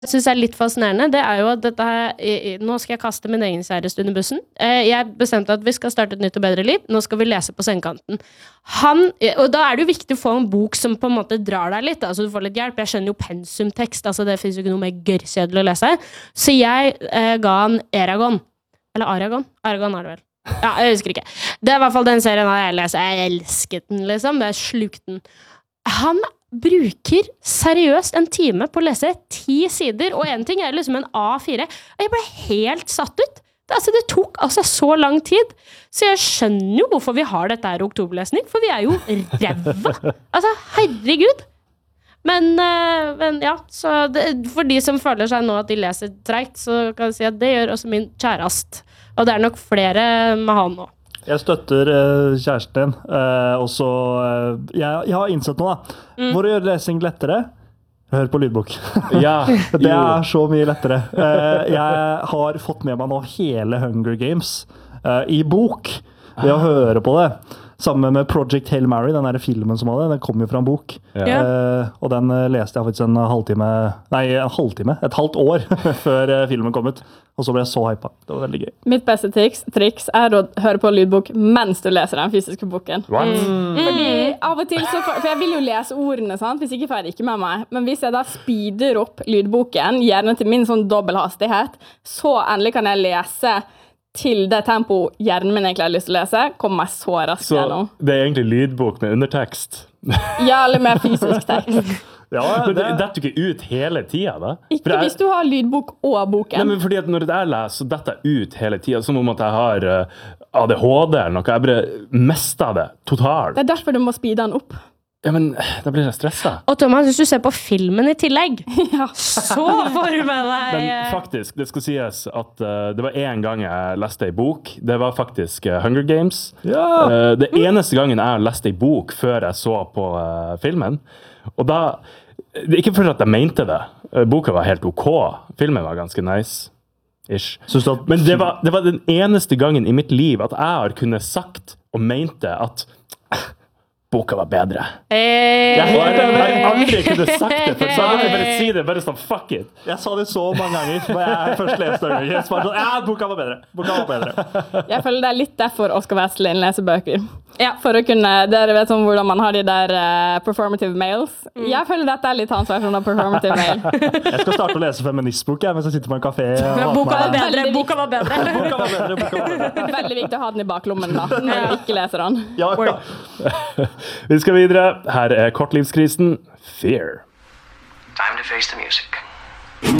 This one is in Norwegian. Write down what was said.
synes er litt fascinerende, det jo at dette nå skal jeg kaste min egen kjæreste under bussen. Jeg bestemte at vi skal starte et nytt og bedre liv. Nå skal vi lese på sengekanten. Og da det jo viktig å få en bok som på en måte drar deg litt, altså du får litt hjelp. Jeg skjønner jo pensumtekst, altså det finnes jo ikke noe mer gørrkjedelig å lese. Så jeg ga han Eragon. Eller Aragon? Aragon det vel. Ja, jeg husker ikke. Det I hvert fall den serien jeg leser. Jeg elsket den, liksom. Det slukte den. Han bruker seriøst en time på å lese 10 sider, og en ting liksom en A4. Og jeg ble helt satt ut. Det tok altså så lang tid. Så jeg skjønner jo hvorfor vi har dette I oktoberlesning, for vi jo ræva. Altså, herregud. Men ja, så for de som føler seg nå at de leser tregt, så kan jeg si at det gjør også min kjærest. Og det nok flere med han nå. Jeg støtter kjæresten din, og så jeg har innsett noe da. For å gjøre lesing lettere, hør på lydbok. Ja, det så mye lettere. Jeg har fått med meg nå hele Hunger Games I bok, ved å høre på det. Sammen med Project Hail Mary, den der filmen som hadde, den kom jo fra en bok. Ja. Og den leste jeg faktisk en halvtime, et halvt år før filmen kom ut. Og så ble jeg så hypet. Det var veldig gøy. Mitt beste triks å høre på lydbok mens du leser den fysiske boken. Fordi av og til, for jeg vil jo lese ordene, sant? Hvis ikke får jeg det ikke med meg. Men hvis jeg da speeder opp lydboken, gjerne til min sånn dobbelthastighet, så endelig kan jeg lese til det tempo hjernen min egentlig har lyst til å lese, kommer meg så raskt gjennom. Så det egentlig lydbok med undertekst? Ja, eller med fysisk tekst. Ja, men det detter ikke ut hele tiden, da? Ikke hvis du har lydbok og boken. Nei, men fordi at når jeg leser, så detter jeg ut hele tiden, som om at jeg har ADHD eller noe. Jeg bare mister det totalt. Det derfor du må speede den opp. Ja, men da blir jeg stresset. Og Thomas, hvis du ser på filmen I tillegg, så får du med deg... Men faktisk, det skal sies at det var en gang jeg leste en bok. Det var faktisk Hunger Games. Ja! Det eneste gangen jeg har lest en bok før jeg så på filmen. Og da, det ikke for at jeg mente det. Boka var helt ok. Filmen var ganske nice. Ish. Men det var den eneste gangen I mitt liv at jeg har kunnet sagt og mente at boka var bedre. Jeg har aldri kunnet sagt det, for så jeg bare si det, bare sånn, fuck it. Jeg sa det så mange ganger, når jeg først leste Hunger Games. Ja, boka var bedre. Jeg føler det litt derfor Oscar Westlin leser bøker. Ja, for å kunne, dere vet om hvordan man har de der performative mails. Jeg føler dette litt hans versjon av performative mail. Jeg skal starte å lese feministbok, mens jeg sitter på en kafé. Boka var bedre. Veldig viktig å ha den I baklommen da, når jeg ikke leser den. Ja. Vi skal videre. Her kortlivskrisen Fear. Time to face the music.